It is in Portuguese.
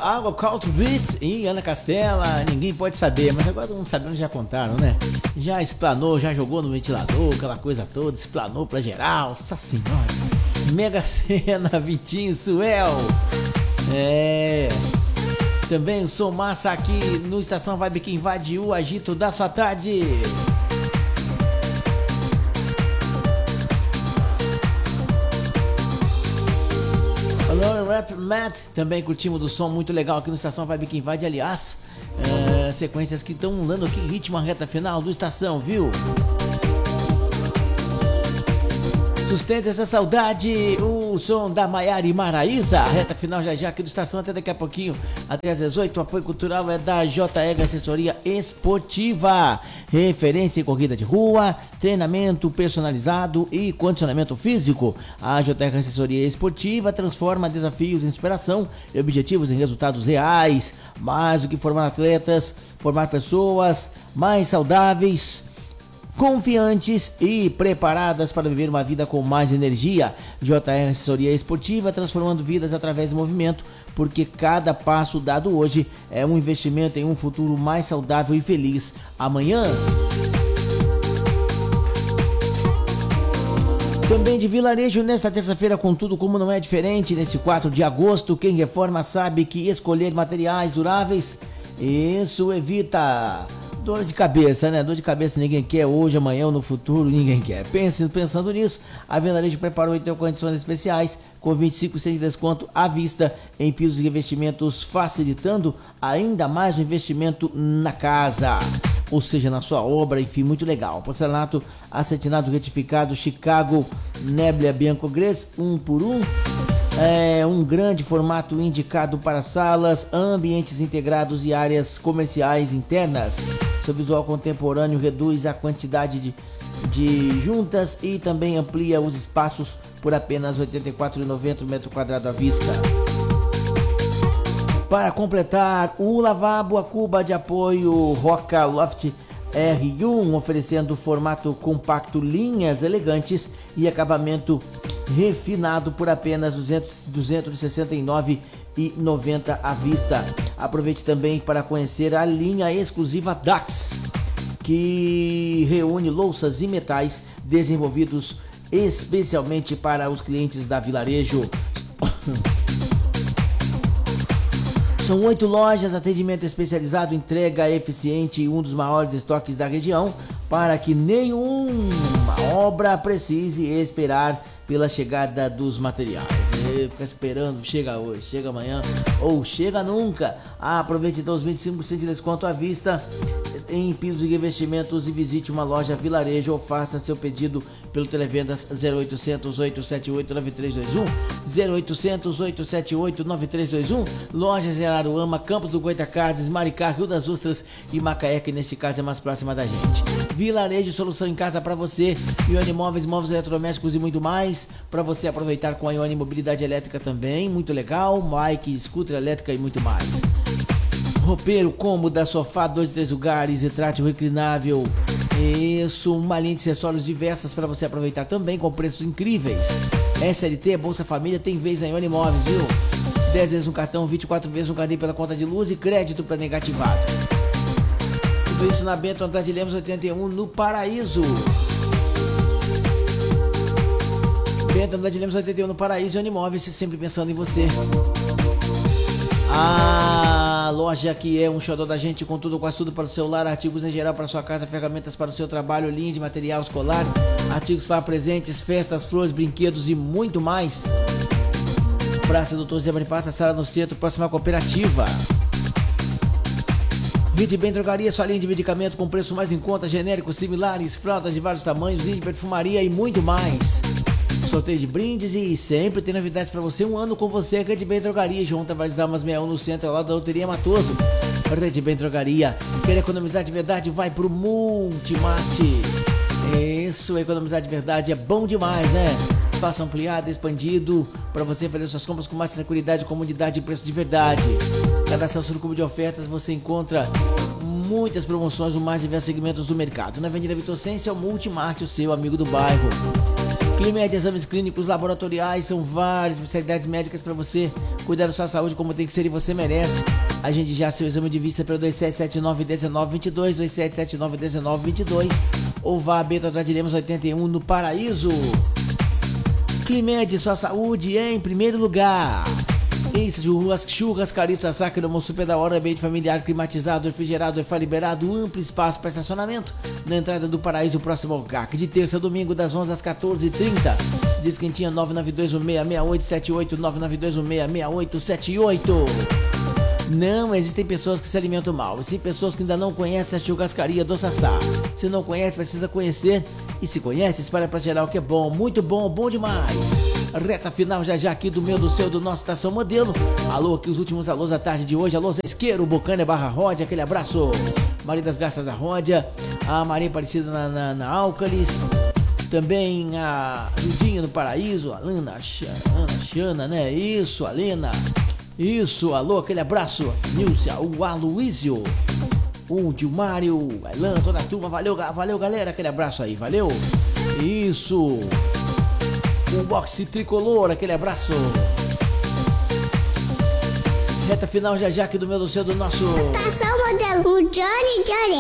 água, Country Beats e Ana Castela, ninguém pode saber, mas agora todo mundo sabendo, já contaram, né? Já explanou, já jogou no ventilador, aquela coisa toda, explanou pra geral, nossa senhora. Mega Sena, Vitinho, Suel. Também o som massa aqui no Estação Vibe que invade o agito da sua tarde. Alô, Rap Matt, também curtimos do som muito legal aqui no Estação Vibe que invade, aliás, sequências que estão dando aqui ritmo à reta final do Estação, viu? Sustenta essa saudade, o som da Maiara e Maraísa, reta final já aqui do Estação, até daqui a pouquinho, até às 18, o apoio cultural é da JR Assessoria Esportiva, referência em corrida de rua, treinamento personalizado e condicionamento físico. A JR Assessoria Esportiva transforma desafios em inspiração e objetivos em resultados reais, mais do que formar atletas, formar pessoas mais saudáveis, confiantes e preparadas para viver uma vida com mais energia. JR Assessoria Esportiva, transformando vidas através do movimento, porque cada passo dado hoje é um investimento em um futuro mais saudável e feliz amanhã. Também de Vilarejo, nesta terça-feira, com tudo como não é diferente, nesse 4 de agosto, quem reforma sabe que escolher materiais duráveis, isso evita dor de cabeça, né? Dor de cabeça ninguém quer, hoje, amanhã ou no futuro ninguém quer. Pensando nisso, a Vilarejo preparou então condições especiais com 25% de desconto à vista em pisos e revestimentos, facilitando ainda mais o investimento na casa, ou seja, na sua obra, enfim, muito legal. Porcelanato acetinado retificado Chicago Neblia Bianco Gres 1x1. Um grande formato indicado para salas, ambientes integrados e áreas comerciais internas. Seu visual contemporâneo reduz a quantidade de juntas e também amplia os espaços por apenas R$ 84,90 metro quadrado à vista. Para completar, o lavabo, a cuba de apoio Roca Loft R1, oferecendo formato compacto, linhas elegantes e acabamento refinado por apenas R$ 269,90 à vista. Aproveite também para conhecer a linha exclusiva Dax, que reúne louças e metais desenvolvidos especialmente para os clientes da Vilarejo. São 8 lojas, atendimento especializado, entrega eficiente e um dos maiores estoques da região, para que nenhuma obra precise esperar pela chegada dos materiais. Fica esperando, chega hoje, chega amanhã ou chega nunca. Aproveite então os 25% de desconto à vista em pisos e revestimentos e visite uma loja Vilarejo ou faça seu pedido pelo Televendas 0800 878 9321, 0800 878 9321. Lojas em Araruama, Campos do Goitacazes, Maricá, Rio das Ostras e Macaé, que nesse caso é mais próxima da gente. Vilarejo, solução em casa para você. Ione Móveis, móveis eletrodomésticos e muito mais para você aproveitar com a Ione Mobilidade Elétrica também, muito legal. Mike, scooter elétrica e muito mais. Roupeiro, cômoda, sofá, 2 e 3 lugares, retrátil reclinável. Isso, uma linha de acessórios diversas para você aproveitar também com preços incríveis. SLT, Bolsa Família, tem vez na Ione Móveis, viu? 10 vezes no cartão, 24 vezes no carnê pela conta de luz e crédito para negativado. Tudo isso na Bento Andrade Lemos 81, no Paraíso. Bento Andrade Lemos 81, no Paraíso. Ione Móveis, sempre pensando em você. A loja que é um xodó da gente, com tudo, quase tudo para o celular, artigos em geral para sua casa, ferramentas para o seu trabalho, linha de material escolar, artigos para presentes, festas, flores, brinquedos e muito mais. Praça Doutor Zé Bonifácio, sala no centro, próxima cooperativa. Vide Bem Drogaria, sua linha de medicamento com preço mais em conta, genéricos, similares, fraldas de vários tamanhos, linha de perfumaria e muito mais. Sorteio de brindes e sempre tem novidades para você. Um ano com você, Rede Bem Drogaria, João Tavares Damas 61 no centro, ao lado da Loteria Matoso. Rede Bem Drogaria, quer economizar de verdade? Vai pro Multimate. Isso, economizar de verdade é bom demais, né? Espaço ampliado, expandido, para você fazer suas compras com mais tranquilidade, comodidade e preço de verdade. Cadastrar-se no cubo de ofertas, você encontra muitas promoções nos mais diversos segmentos do mercado. Na Avenida Vitor Sense, é o Multimate, o seu amigo do bairro. Climed, exames clínicos, laboratoriais, são várias especialidades médicas para você cuidar da sua saúde como tem que ser e você merece. Agende já seu exame de vista pelo 2779-1922, 2779-1922, ou vá a Bento Andrade Lemos 81 no Paraíso. Climed, sua saúde em primeiro lugar. Isso, churrascaria Sasaki no Super da Hora, ambiente familiar, climatizado, refrigerado, Wi-Fi liberado, amplo espaço para estacionamento na entrada do Paraíso, próximo ao CAC, de terça a domingo das 11 às 14h30. Diz quem tinha 992166878, 992166878. Não existem pessoas que se alimentam mal, existem pessoas que ainda não conhecem a churrascaria do Sassá. Se não conhece, precisa conhecer, e se conhece, espalha pra geral que é bom, muito bom, bom demais. Reta final já aqui do meu, do seu, do nosso Estação Modelo. Alô, aqui os últimos alôs da tarde de hoje. Alô, Zé Isqueiro, Bocânia Barra Ródia, aquele abraço. Maria das Graças a Ródia, a Maria Aparecida na Álcalis, também a Judinha no Paraíso, a Ana Xana, né? Isso, a Lena. Isso, alô, aquele abraço. Nilcia, o Aloísio, o Dilmário, a Elan, toda a turma. Valeu, galera, aquele abraço aí, valeu. Isso. O Boxe Tricolor, aquele abraço. Reta final já aqui do meu, do seu, do nosso Estação Modelo, o Johnny.